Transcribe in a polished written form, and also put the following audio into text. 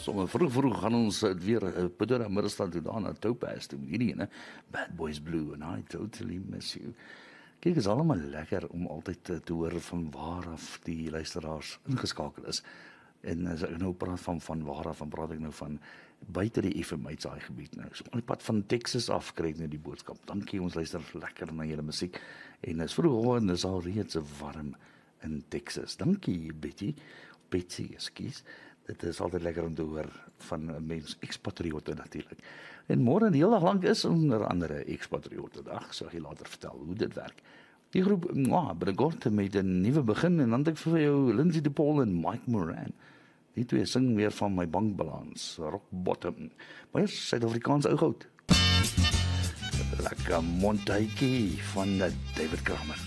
sommer vroeg gaan ons weer Pretoria Middelstand toe daar na Topaz toe, hierdie ene, Bad Boys Blue, and I totally miss you. Kyk, is allemaal lekker om altyd te hoor van waar af die luisteraars ingeskakel is. En as ek nou praat van waar af, dan praat ek nou van buite die FMI gebied nou. So aan die pad van Texas af kry ek nou die boodskap. Dankie, ons luister lekker na julle musiek. En is vroeg en is al reeds warm in Texas. Dankie, Betsy, ekskuus. Dit is altyd lekker om te hoor van 'n mens, expatriote natuurlik. En môre die hele dag lank is onder andere expatriote dag, sal jy later vertel hoe dit werk. Die groep binnekort met 'n nuwe begin en dan het ek vir jou Lindsay de Paul en Mike Moran. Die twee sing weer van my bankbalans, rock bottom. Maar is Suid-Afrikaans ou goud. Lekker Montaiki van David Kramer.